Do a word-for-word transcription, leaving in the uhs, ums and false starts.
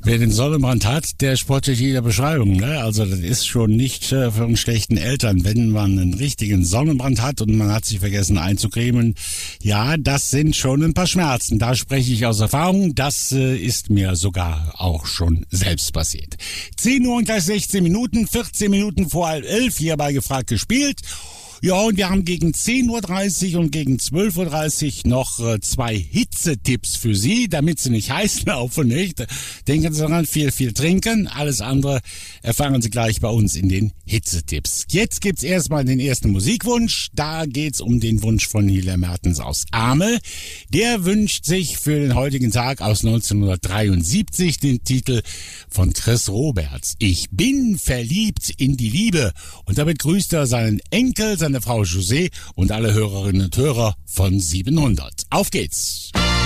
Wer den Sonnenbrand hat, der spottet jeder Beschreibung. Ne? Also das ist schon nicht äh, von schlechten Eltern, wenn man einen richtigen Sonnenbrand hat und man hat sich vergessen einzucremen. Ja, das sind schon ein paar Schmerzen. Da spreche ich aus Erfahrung. Das äh, ist mir sogar auch schon selbst passiert. zehn Uhr und gleich sechzehn Minuten, vierzehn Minuten vor halb elf, hier bei Gefragt gespielt. Ja, und wir haben gegen zehn Uhr dreißig und gegen zwölf Uhr dreißig noch äh, zwei Hitzetipps für Sie, damit Sie nicht heiß laufen, nicht? Denken Sie daran, viel, viel trinken. Alles andere erfahren Sie gleich bei uns in den Hitzetipps. Jetzt gibt's erstmal den ersten Musikwunsch. Da geht's um den Wunsch von Hilja Mertens aus Amel. Der wünscht sich für den heutigen Tag aus neunzehnhundertdreiundsiebzig den Titel von Chris Roberts. Ich bin verliebt in die Liebe. Und damit grüßt er seinen Enkel, seine Frau José und alle Hörerinnen und Hörer von siebenhundert. Auf geht's!